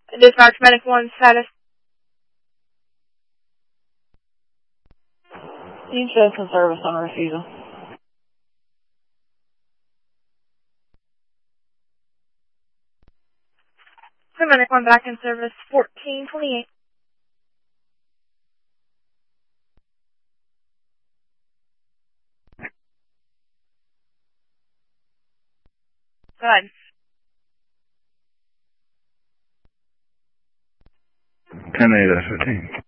Dispatch Medic 1 status. Team shows some service on refusal. Medic 1 back in service 1428. Go ahead. 10-8, 15.